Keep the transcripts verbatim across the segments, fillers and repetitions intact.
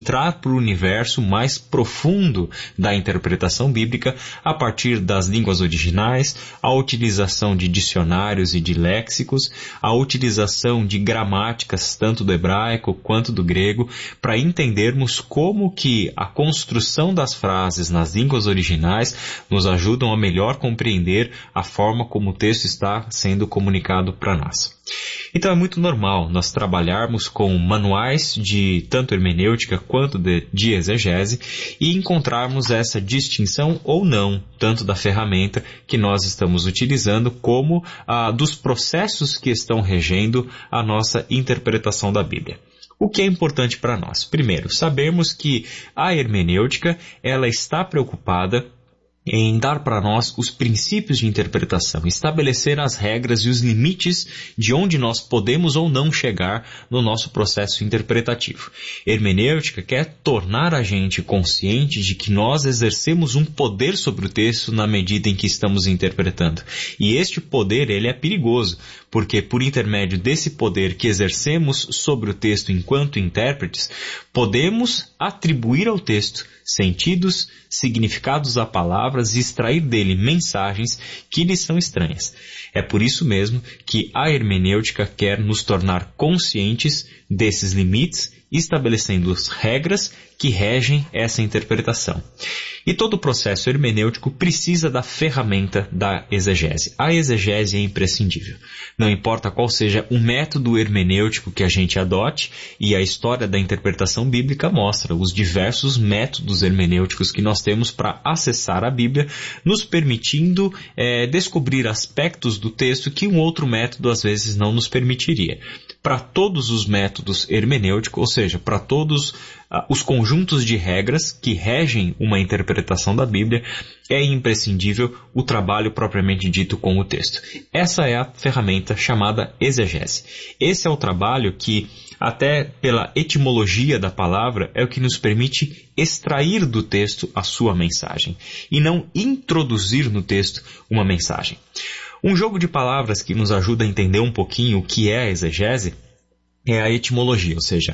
entrar para o universo mais profundo da interpretação bíblica a partir das línguas originais, a utilização de dicionários e de léxicos, a utilização de gramáticas tanto do hebraico quanto do grego, para entendermos como que a construção das frases nas línguas originais nos ajudam a melhor compreender a forma como o texto está sendo comunicado para nós. Então é muito normal nós trabalharmos com manuais de tanto hermenêutica quanto de, de exegese e encontrarmos essa distinção ou não, tanto da ferramenta que nós estamos utilizando como ah, dos processos que estão regendo a nossa interpretação da Bíblia. O que é importante para nós? Primeiro, sabermos que a hermenêutica ela está preocupada em dar para nós os princípios de interpretação, estabelecer as regras e os limites de onde nós podemos ou não chegar no nosso processo interpretativo. Hermenêutica quer tornar a gente consciente de que nós exercemos um poder sobre o texto na medida em que estamos interpretando. E este poder ele é perigoso, porque por intermédio desse poder que exercemos sobre o texto enquanto intérpretes, podemos atribuir ao texto sentidos, significados a palavras e extrair dele mensagens que lhe são estranhas. É por isso mesmo que a hermenêutica quer nos tornar conscientes desses limites, estabelecendo as regras que regem essa interpretação. E todo o processo hermenêutico precisa da ferramenta da exegese. A exegese é imprescindível. Não importa qual seja o método hermenêutico que a gente adote, e a história da interpretação bíblica mostra os diversos métodos hermenêuticos que nós temos para acessar a Bíblia, nos permitindo é, descobrir aspectos do texto que um outro método às vezes não nos permitiria. Para todos os métodos hermenêuticos, ou seja, para todos uh, os conjuntos de regras que regem uma interpretação da Bíblia, é imprescindível o trabalho propriamente dito com o texto. Essa é a ferramenta chamada exegese. Esse é o trabalho que, até pela etimologia da palavra, é o que nos permite extrair do texto a sua mensagem, e não introduzir no texto uma mensagem. Um jogo de palavras que nos ajuda a entender um pouquinho o que é a exegese é a etimologia, ou seja,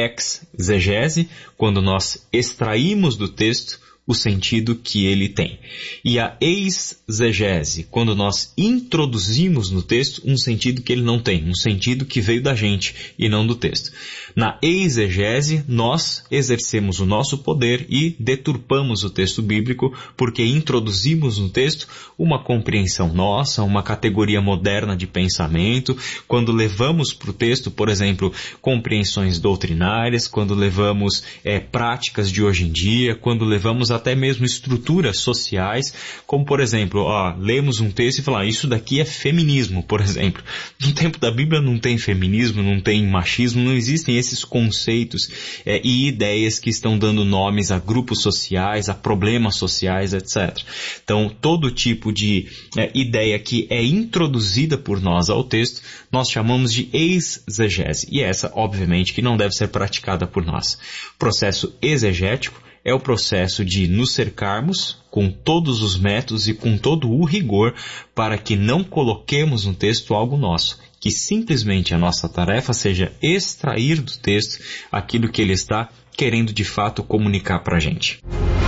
exegese, quando nós extraímos do texto o sentido que ele tem. E a exegese, quando nós introduzimos no texto um sentido que ele não tem, um sentido que veio da gente e não do texto. Na exegese, nós exercemos o nosso poder e deturpamos o texto bíblico porque introduzimos no texto uma compreensão nossa, uma categoria moderna de pensamento, quando levamos para o texto, por exemplo, compreensões doutrinárias, quando levamos é, práticas de hoje em dia, quando levamos até mesmo estruturas sociais, como por exemplo, ó, lemos um texto e falamos, ah, isso daqui é feminismo, por exemplo. No tempo da Bíblia não tem feminismo, não tem machismo, não existem esses conceitos é, e ideias que estão dando nomes a grupos sociais, a problemas sociais, etcétera. Então, todo tipo de é, ideia que é introduzida por nós ao texto, nós chamamos de exegese. E essa, obviamente, que não deve ser praticada por nós. O processo exegético é o processo de nos cercarmos com todos os métodos e com todo o rigor para que não coloquemos no texto algo nosso, que simplesmente a nossa tarefa seja extrair do texto aquilo que ele está querendo de fato comunicar para a gente.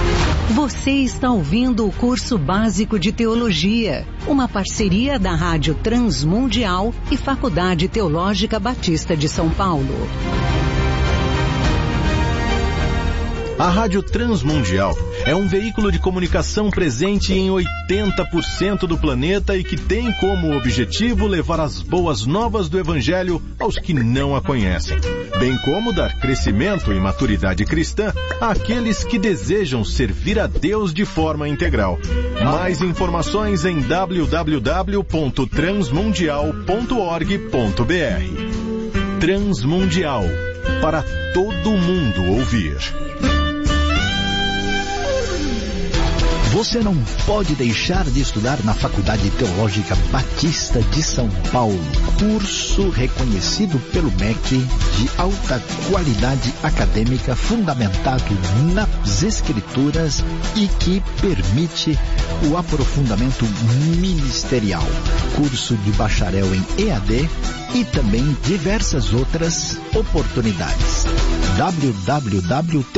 Você está ouvindo o curso básico de teologia, uma parceria da Rádio Transmundial e Faculdade Teológica Batista de São Paulo. A Rádio Transmundial é um veículo de comunicação presente em oitenta por cento do planeta e que tem como objetivo levar as boas novas do Evangelho aos que não a conhecem, bem como dar crescimento e maturidade cristã àqueles que desejam servir a Deus de forma integral. Mais informações em w w w ponto transmundial ponto org ponto b r. Transmundial, para todo mundo ouvir. Você não pode deixar de estudar na Faculdade Teológica Batista de São Paulo. Curso reconhecido pelo M E C de alta qualidade acadêmica fundamentado nas Escrituras e que permite o aprofundamento ministerial. Curso de bacharel em E A D e também diversas outras oportunidades. w w w ponto